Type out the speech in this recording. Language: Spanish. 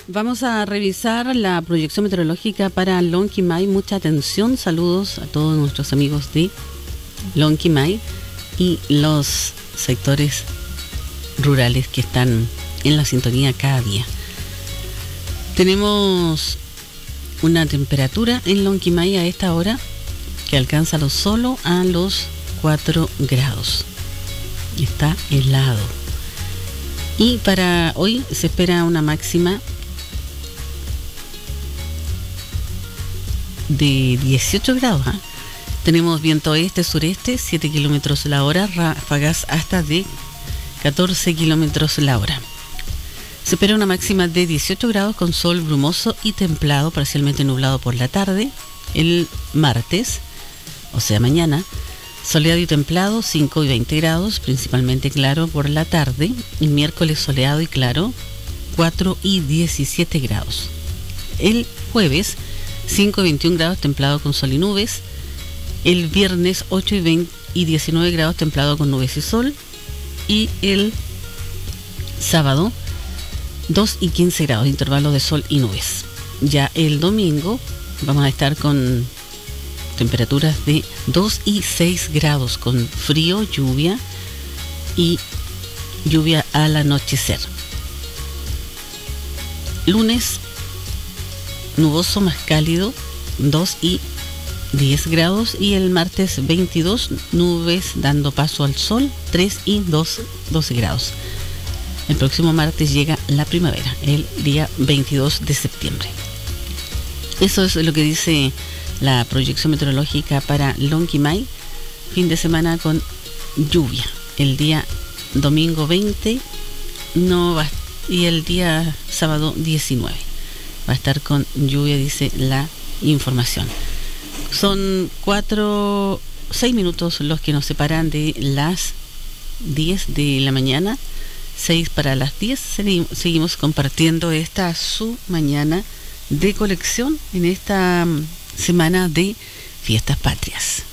Vamos a revisar la proyección meteorológica para Lonquimay. Mucha atención, saludos a todos nuestros amigos de Lonquimay y los sectores rurales que están en la sintonía cada día. Tenemos una temperatura en Lonquimay a esta hora que alcanza solo a los 4 grados. Está helado. Y para hoy se espera una máxima de 18 grados. Tenemos viento este-sureste, 7 kilómetros la hora, ráfagas hasta de 14 kilómetros la hora. Se espera una máxima de 18 grados con sol brumoso y templado, parcialmente nublado por la tarde. El martes, o sea mañana, soleado y templado, 5 y 20 grados, principalmente claro por la tarde. El miércoles soleado y claro, 4 y 17 grados. El jueves, 5 y 21 grados, templado con sol y nubes. El viernes 8 y 19 grados, templado con nubes y sol. Y el sábado 2 y 15 grados, intervalo de sol y nubes. Ya el domingo vamos a estar con temperaturas de 2 y 6 grados, con frío, lluvia y lluvia al anochecer. Lunes nuboso más cálido, 2 y 10 grados, y el martes 22, nubes dando paso al sol, 3 y 12 grados. El próximo martes llega la primavera, el día 22 de septiembre. Eso es lo que dice la proyección meteorológica para Lonquimay. Fin de semana con lluvia. El día domingo 20 no va, y el día sábado 19 va a estar con lluvia, dice la información. Son 6 minutos los que nos separan de las 10 de la mañana. 6 para las 10. Seguimos compartiendo esta su mañana de colección en esta semana de Fiestas Patrias.